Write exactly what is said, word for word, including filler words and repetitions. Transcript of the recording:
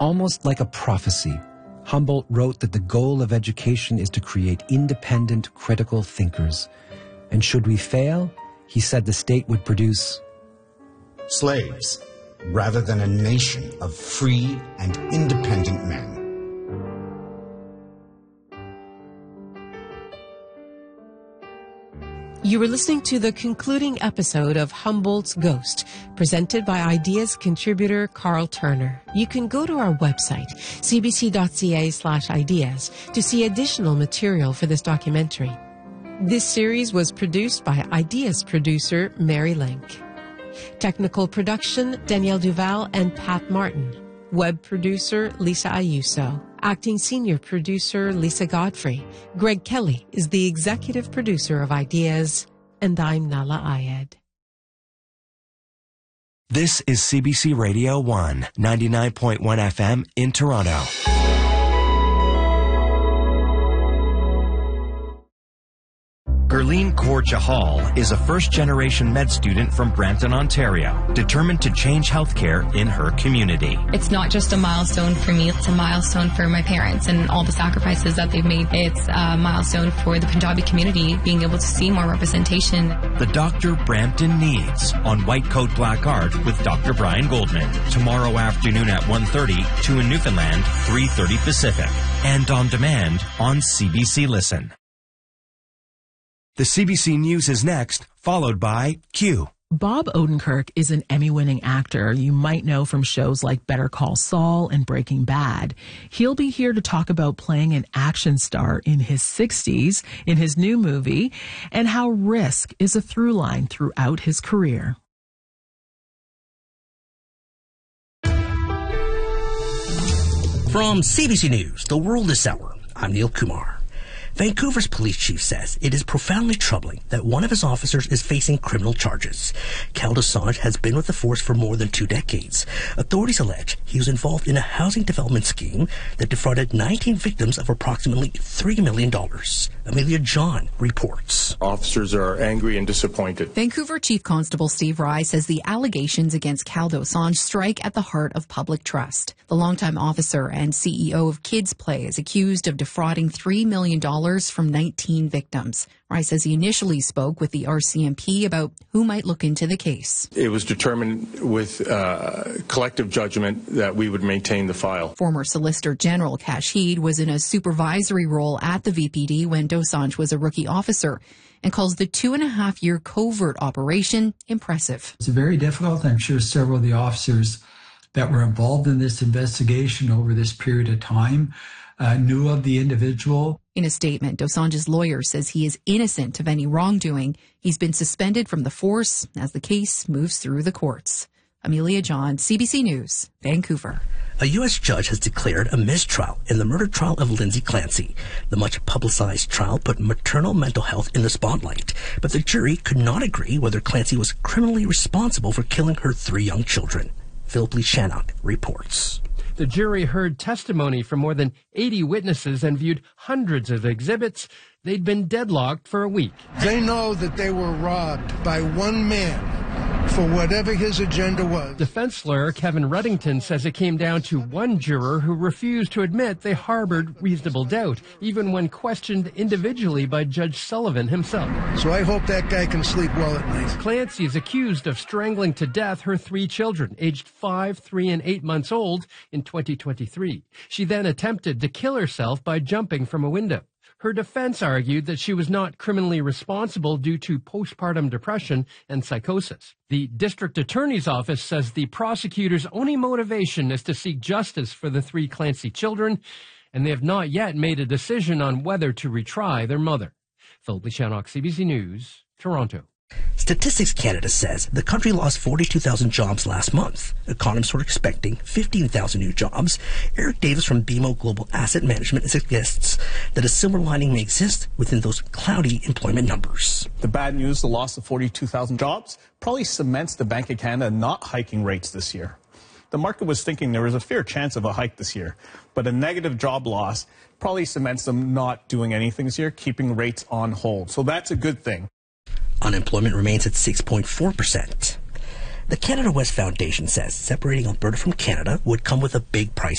almost like a prophecy. Humboldt wrote that the goal of education is to create independent, critical thinkers. And should we fail, he said the state would produce slaves, rather than a nation of free and independent men. You were listening to the concluding episode of Humboldt's Ghost, presented by Ideas contributor Carl Turner. You can go to our website, cbc.ca slash ideas, to see additional material for this documentary. This series was produced by Ideas producer Mary Link. Technical production, Danielle Duval and Pat Martin. Web producer, Lisa Ayuso. Acting senior producer, Lisa Godfrey. Greg Kelly is the executive producer of Ideas, and I'm Nala Ayed. This is C B C Radio one, ninety-nine point one F M in Toronto. Gurleen Kaur Chahal is a first-generation med student from Brampton, Ontario, determined to change healthcare in her community. It's not just a milestone for me, it's a milestone for my parents and all the sacrifices that they've made. It's a milestone for the Punjabi community, being able to see more representation. The Doctor Brampton Needs on White Coat Black Art with Doctor Brian Goldman. Tomorrow afternoon at one thirty, two in Newfoundland, three thirty Pacific. And on demand on C B C Listen. The C B C News is next, followed by Q. Bob Odenkirk is an Emmy-winning actor you might know from shows like Better Call Saul and Breaking Bad. He'll be here to talk about playing an action star in his sixties in his new movie and how risk is a through line throughout his career. From C B C News, The World This Hour, I'm Neil Kumar. Vancouver's police chief says it is profoundly troubling that one of his officers is facing criminal charges. Cal Assange has been with the force for more than two decades. Authorities allege he was involved in a housing development scheme that defrauded nineteen victims of approximately three million dollars. Amelia John reports. Officers are angry and disappointed. Vancouver Chief Constable Steve Rye says the allegations against Cal Assange strike at the heart of public trust. The longtime officer and C E O of Kids Play is accused of defrauding three million dollars from nineteen victims. Rye says he initially spoke with the R C M P about who might look into the case. It was determined with uh, collective judgment that we would maintain the file. Former Solicitor General Kash Heed was in a supervisory role at the V P D when Dosanjh was a rookie officer and calls the two and a half year covert operation impressive. It's very difficult. I'm sure several of the officers that were involved in this investigation over this period of time uh, knew of the individual. In a statement, Dosanjh's lawyer says he is innocent of any wrongdoing. He's been suspended from the force as the case moves through the courts. Amelia John, C B C News, Vancouver. A U S judge has declared a mistrial in the murder trial of Lindsay Clancy. The much-publicized trial put maternal mental health in the spotlight, but the jury could not agree whether Clancy was criminally responsible for killing her three young children. Philip Lee Shannock reports. The jury heard testimony from more than eighty witnesses and viewed hundreds of exhibits. They'd been deadlocked for a week. They know that they were robbed by one man for whatever his agenda was. Defense lawyer Kevin Ruddington says it came down to one juror who refused to admit they harbored reasonable doubt, even when questioned individually by Judge Sullivan himself. So I hope that guy can sleep well at night. Clancy is accused of strangling to death her three children, aged five, three, and eight months old, in twenty twenty-three. She then attempted to kill herself by jumping from a window. Her defense argued that she was not criminally responsible due to postpartum depression and psychosis. The district attorney's office says the prosecutor's only motivation is to seek justice for the three Clancy children, and they have not yet made a decision on whether to retry their mother. Philip Lee Shannock, C B C News, Toronto. Statistics Canada says the country lost forty-two thousand jobs last month. Economists were expecting fifteen thousand new jobs. Eric Davis from B M O Global Asset Management suggests that a silver lining may exist within those cloudy employment numbers. The bad news, the loss of forty-two thousand jobs, probably cements the Bank of Canada not hiking rates this year. The market was thinking there was a fair chance of a hike this year, but a negative job loss probably cements them not doing anything this year, keeping rates on hold. So that's a good thing. Unemployment remains at six point four percent. The Canada West Foundation says separating Alberta from Canada would come with a big price